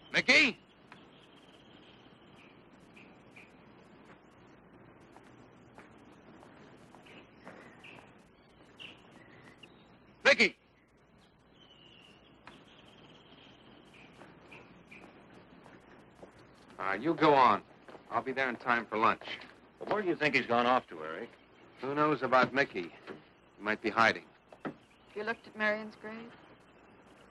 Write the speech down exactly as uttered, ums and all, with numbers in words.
Mickey? Mickey! Uh, you go on. I'll be there in time for lunch. Well, where do you think he's gone off to, Eric? Who knows about Mickey? He might be hiding. You looked at Marion's grave?